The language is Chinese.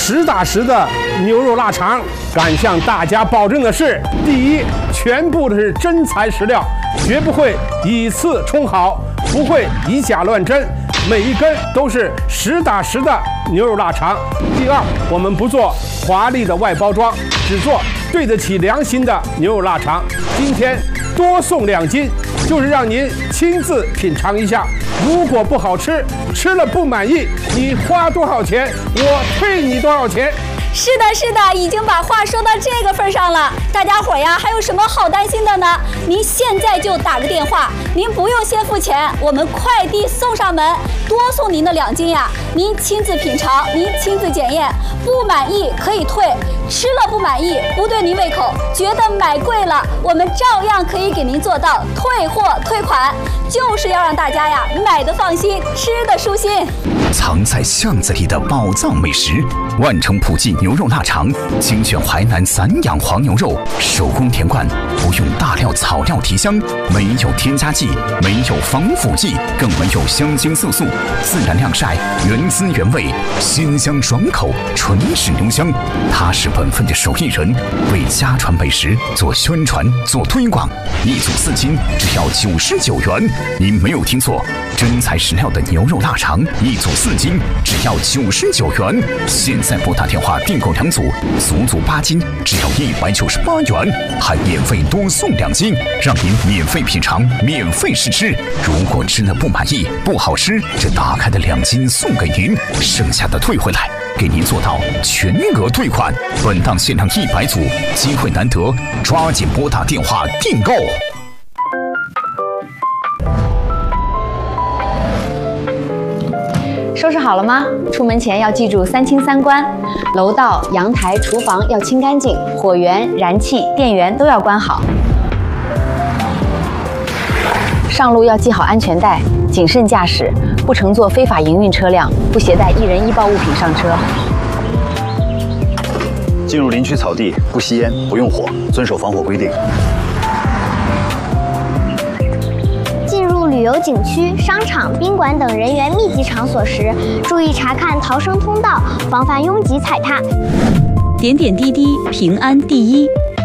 实打实的牛肉腊肠。敢向大家保证的是，第一，全部都是真材实料，绝不会以次充好，不会以假乱真，每一根都是实打实的牛肉腊肠。第二，我们不做华丽的外包装，只做对得起良心的牛肉腊肠。今天多送2斤，就是让您亲自品尝一下。如果不好吃，吃了不满意，你花多少钱，我退你多少钱。 是的，是的，已经把话说到这个份上了。大家伙呀，还有什么好担心的呢？您现在就打个电话，您不用先付钱，我们快递送上门，多送您的2斤呀。您亲自品尝，您亲自检验，不满意可以退，吃了不满意，不对您胃口，觉得买贵了，我们照样可以给您做到退货退款，就是要让大家呀买的放心，吃的舒心。 藏在巷子里的宝藏美食，万城普记牛肉腊肠，精选淮南散养黄牛肉，手工填灌，不用大料草料提香，没有添加剂，没有防腐剂，更没有香精色素，自然晾晒，原汁原味，鲜香爽口，纯是牛香。他是本分的手艺人，为家传美食做宣传做推广，一组4斤只要99元，您没有听错，真材实料的牛肉腊肠，一组4斤只要99元。现在拨打电话订购2组，足足8斤，只要198元，还免费多送2斤，让您免费品尝，免费试吃。如果吃了不满意，不好吃，这打开的2斤送给您，剩下的退回来，给您做到全额退款。本档限量100组，机会难得，抓紧拨打电话订购。 收拾好了吗？出门前要记住3清3关，楼道、阳台、厨房要清干净，火源、燃气、电源都要关好。上路要系好安全带，谨慎驾驶，不乘坐非法营运车辆，不携带易燃易爆物品上车。 进入林区草地，不吸烟，不用火，遵守防火规定。 旅游景区、商场、宾馆等人员密集场所时，注意查看逃生通道，防范拥挤踩踏。 点点滴滴，平安第一。